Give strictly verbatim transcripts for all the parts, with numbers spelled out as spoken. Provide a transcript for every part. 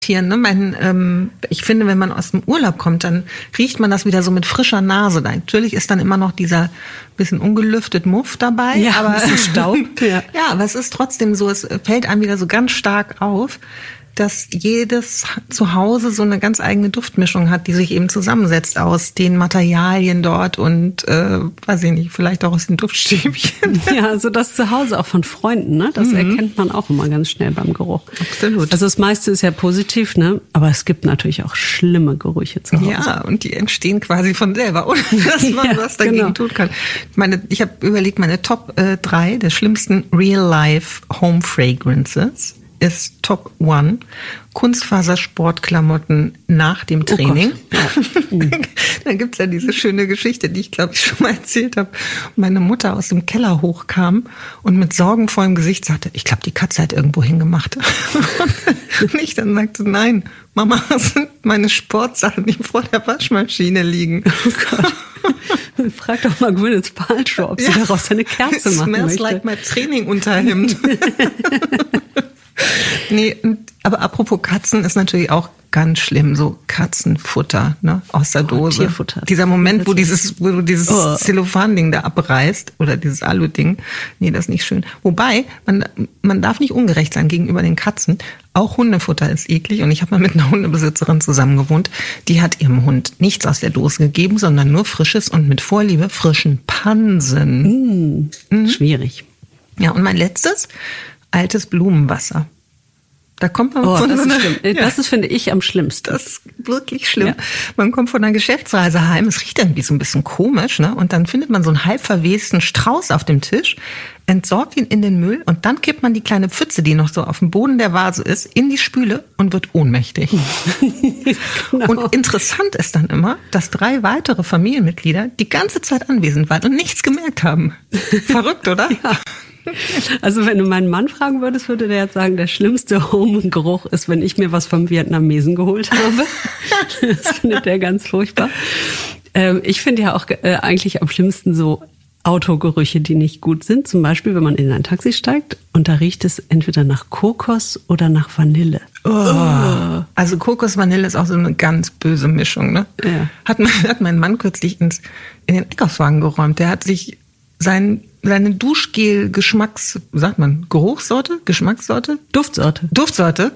Ne? Mein, ähm, ich finde, wenn man aus dem Urlaub kommt, dann riecht man das wieder so mit frischer Nase. Natürlich ist dann immer noch dieser bisschen ungelüftet Muff dabei. Ja, aber, ein bisschen Staub. ja. ja, aber es ist trotzdem so, es fällt einem wieder so ganz stark auf, dass jedes Zuhause so eine ganz eigene Duftmischung hat, die sich eben zusammensetzt aus den Materialien dort und, äh, weiß ich nicht, vielleicht auch aus den Duftstäbchen. Ja, also das Zuhause auch von Freunden, ne? Das mhm. erkennt man auch immer ganz schnell beim Geruch. Absolut. Also das meiste ist ja positiv, ne? Aber es gibt natürlich auch schlimme Gerüche zu Hause. Ja, und die entstehen quasi von selber, ohne dass man ja, was dagegen genau. tun kann. Meine, ich habe überlegt, meine Top äh, drei der schlimmsten Real-Life Home Fragrances ist Top One Kunstfasersportklamotten nach dem Training. Oh mhm. Da gibt's ja diese schöne Geschichte, die ich glaube ich schon mal erzählt habe. Meine Mutter aus dem Keller hochkam und mit sorgenvollem Gesicht sagte, ich glaube, die Katze hat irgendwo hingemacht. Und ich dann sagte, nein, Mama, das sind meine Sportsachen, die vor der Waschmaschine liegen. Oh Gott. Frag doch mal Gwyneth Paltrow, ob sie ja. daraus eine Kerze machen Smells möchte. Like my Training-Unterhemd. Nee, aber apropos Katzen ist natürlich auch ganz schlimm, so Katzenfutter, ne, aus der Dose. Oh, Tierfutter. Dieser Moment, wo dieses, wo du dieses oh. Zellophan-Ding da abreißt oder dieses Alu-Ding, nee, das ist nicht schön. Wobei, man, man darf nicht ungerecht sein gegenüber den Katzen. Auch Hundefutter ist eklig und ich habe mal mit einer Hundebesitzerin zusammen gewohnt. Die hat ihrem Hund nichts aus der Dose gegeben, sondern nur frisches und mit Vorliebe frischen Pansen. Mm, mhm. Schwierig. Ja, und mein letztes, altes Blumenwasser. Da kommt man oh, von das so einer, ist schlimm. Das ist, finde ich, am schlimmsten. Das ist wirklich schlimm. Ja. Man kommt von einer Geschäftsreise heim, es riecht irgendwie so ein bisschen komisch, ne? Und dann findet man so einen halb verwesten Strauß auf dem Tisch, entsorgt ihn in den Müll und dann kippt man die kleine Pfütze, die noch so auf dem Boden der Vase ist, in die Spüle und wird ohnmächtig. Genau. Und interessant ist dann immer, dass drei weitere Familienmitglieder die ganze Zeit anwesend waren und nichts gemerkt haben. Verrückt, oder? Ja. Also wenn du meinen Mann fragen würdest, würde der jetzt sagen, der schlimmste Home-Geruch ist, wenn ich mir was vom Vietnamesen geholt habe. Das findet er ganz furchtbar. Ähm, ich finde ja auch äh, eigentlich am schlimmsten so Autogerüche, die nicht gut sind. Zum Beispiel, wenn man in ein Taxi steigt und da riecht es entweder nach Kokos oder nach Vanille. Oh. Also Kokos-Vanille ist auch so eine ganz böse Mischung, ne? Ja. Hat, mein, hat mein Mann kürzlich ins, in den Einkaufswagen geräumt. Der hat sich sein, seine Duschgel-Geschmacks, sagt man, Geruchssorte? Geschmackssorte? Duftsorte. Duftsorte.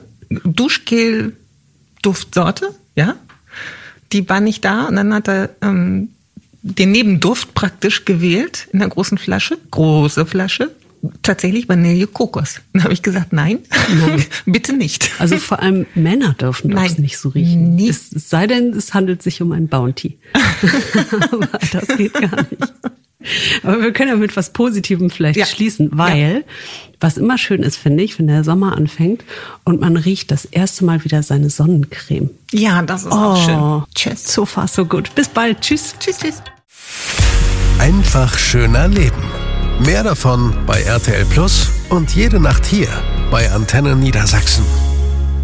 Duschgel-Duftsorte, ja. Die war nicht da und dann hat er ähm, den Nebenduft praktisch gewählt in der großen Flasche, große Flasche, tatsächlich Vanille Kokos. Dann habe ich gesagt, nein, nein. Bitte nicht. Also vor allem Männer dürfen das nicht so riechen. Nie. Es, es sei denn, es handelt sich um ein Bounty. Aber das geht gar nicht. Aber wir können ja mit was Positivem vielleicht ja. schließen, weil ja. was immer schön ist, finde ich, wenn der Sommer anfängt und man riecht das erste Mal wieder seine Sonnencreme. Ja, das ist oh, auch schön. Tschüss. So far, so gut. Bis bald. Tschüss. Tschüss, tschüss. Einfach schöner Leben. Mehr davon bei R T L Plus und jede Nacht hier bei Antenne Niedersachsen.